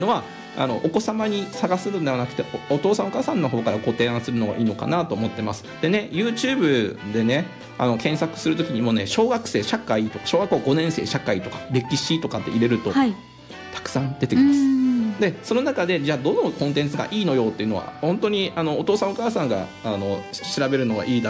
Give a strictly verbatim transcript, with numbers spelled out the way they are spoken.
のはあのお子様に探すのではなくて お, お父さんお母さんの方からご提案するのがいいのかなと思ってます。でね YouTube でねあの検索するときにもね小学生社会とか小学校ごねん生社会とか歴史とかって入れると、はい、たくさん出てきます。でその中でじゃあどのコンテンツがいいのよっていうのは本当にあのお父さんお母さんがあの調べるのがいいだろう